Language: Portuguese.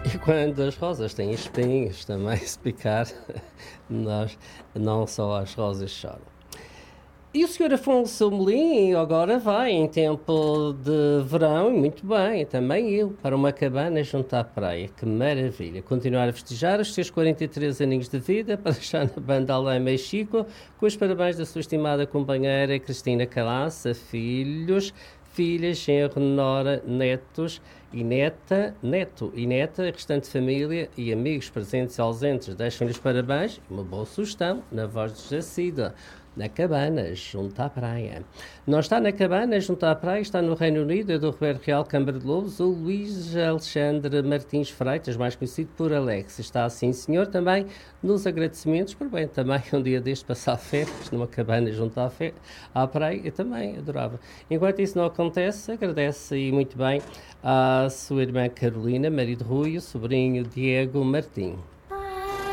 E quando as rosas têm espinhos, também se picar, nós, não só as rosas choram. E o senhor Afonso Melim agora vai em tempo de verão, e muito bem, também eu, para uma cabana junto à praia. Que maravilha! Continuar a festejar os seus 43 aninhos de vida, para deixar na banda Além Mexico, com os parabéns da sua estimada companheira Cristina Calaça, filhos, filhas, genro, nora, netos e neto e neta, restante família e amigos presentes e ausentes. Deixam-lhes parabéns e uma boa sugestão na voz de Jacida. Na cabana, junto à praia. Não está na cabana, junto à praia, está no Reino Unido, é do Roberto Real Câmara de Lobos, o Luís Alexandre Martins Freitas, mais conhecido por Alex. Está assim, senhor, também nos agradecimentos, por bem, também um dia deste passar férias, numa cabana junto à praia, eu também adorava. Enquanto isso não acontece, agradece e muito bem à sua irmã Carolina, marido Rui, o sobrinho Diego Martim.